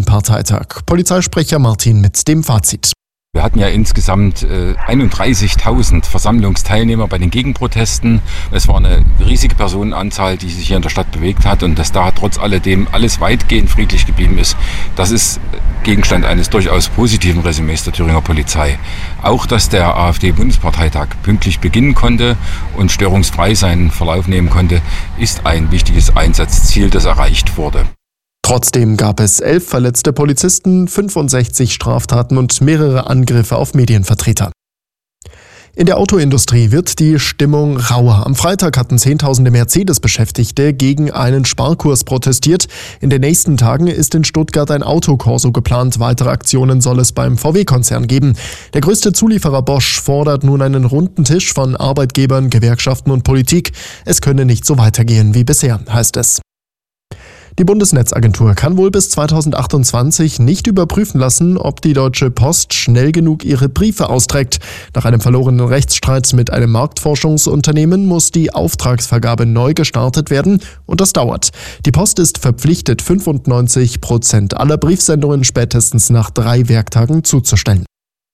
den Parteitag. Polizeisprecher Martin mit dem Fazit. Wir hatten ja insgesamt 31.000 Versammlungsteilnehmer bei den Gegenprotesten. Es war eine riesige Personenanzahl, die sich hier in der Stadt bewegt hat, und dass da trotz alledem alles weitgehend friedlich geblieben ist, das ist Gegenstand eines durchaus positiven Resümees der Thüringer Polizei. Auch, dass der AfD-Bundesparteitag pünktlich beginnen konnte und störungsfrei seinen Verlauf nehmen konnte, ist ein wichtiges Einsatzziel, das erreicht wurde. Trotzdem gab es 11 verletzte Polizisten, 65 Straftaten und mehrere Angriffe auf Medienvertreter. In der Autoindustrie wird die Stimmung rauer. Am Freitag hatten Zehntausende Mercedes-Beschäftigte gegen einen Sparkurs protestiert. In den nächsten Tagen ist in Stuttgart ein Autokorso geplant. Weitere Aktionen soll es beim VW-Konzern geben. Der größte Zulieferer Bosch fordert nun einen runden Tisch von Arbeitgebern, Gewerkschaften und Politik. Es könne nicht so weitergehen wie bisher, heißt es. Die Bundesnetzagentur kann wohl bis 2028 nicht überprüfen lassen, ob die Deutsche Post schnell genug ihre Briefe austrägt. Nach einem verlorenen Rechtsstreit mit einem Marktforschungsunternehmen muss die Auftragsvergabe neu gestartet werden, und das dauert. Die Post ist verpflichtet, 95% aller Briefsendungen spätestens nach 3 Werktagen zuzustellen.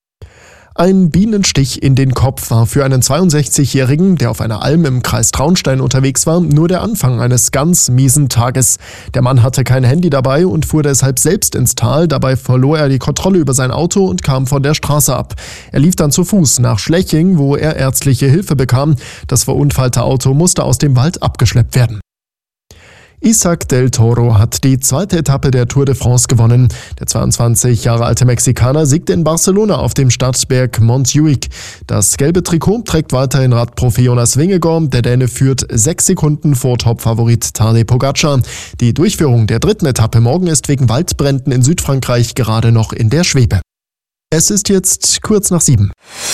Ein Bienenstich in den Kopf war für einen 62-Jährigen, der auf einer Alm im Kreis Traunstein unterwegs war, nur der Anfang eines ganz miesen Tages. Der Mann hatte kein Handy dabei und fuhr deshalb selbst ins Tal. Dabei verlor er die Kontrolle über sein Auto und kam von der Straße ab. Er lief dann zu Fuß nach Schleching, wo er ärztliche Hilfe bekam. Das verunfallte Auto musste aus dem Wald abgeschleppt werden. Isaac del Toro hat die 2. Etappe der Tour de France gewonnen. Der 22 Jahre alte Mexikaner siegte in Barcelona auf dem Stadtberg Montjuic. Das gelbe Trikot trägt weiterhin Radprofi Jonas Vingegaard. Der Däne führt 6 Sekunden vor Topfavorit Tadej Pogacar. Die Durchführung der 3. Etappe morgen ist wegen Waldbränden in Südfrankreich gerade noch in der Schwebe. Es ist jetzt kurz nach 7.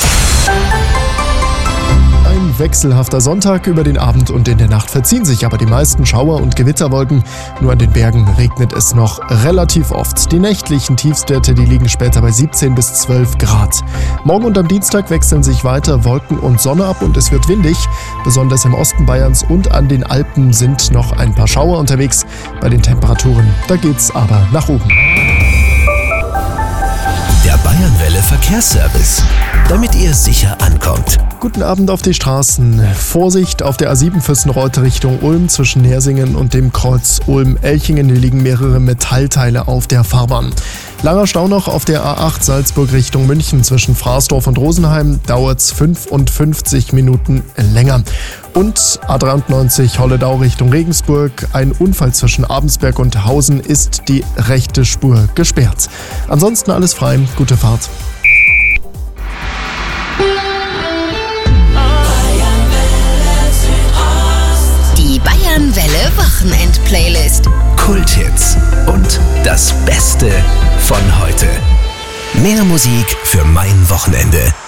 Ein wechselhafter Sonntag. Über den Abend und in der Nacht verziehen sich aber die meisten Schauer- und Gewitterwolken. Nur an den Bergen regnet es noch relativ oft. Die nächtlichen Tiefstwerte, die liegen später bei 17 bis 12 Grad. Morgen und am Dienstag wechseln sich weiter Wolken und Sonne ab und es wird windig. Besonders im Osten Bayerns und an den Alpen sind noch ein paar Schauer unterwegs. Bei den Temperaturen, da geht's aber nach oben. Der Bayernwelle Verkehrsservice, damit ihr sicher ankommt. Guten Abend auf die Straßen. Vorsicht auf der A7 Fürstenreute Richtung Ulm zwischen Nersingen und dem Kreuz Ulm-Elchingen. Hier liegen mehrere Metallteile auf der Fahrbahn. Langer Stau noch auf der A8 Salzburg Richtung München zwischen Fraßdorf und Rosenheim. Dauert's 55 Minuten länger. Und A93 Holledau Richtung Regensburg. Ein Unfall zwischen Abensberg und Hausen ist die rechte Spur gesperrt. Ansonsten alles frei. Gute Fahrt. Die Bayernwelle Wochenend-Playlist. Kulthits und das Beste von heute. Mehr Musik für mein Wochenende.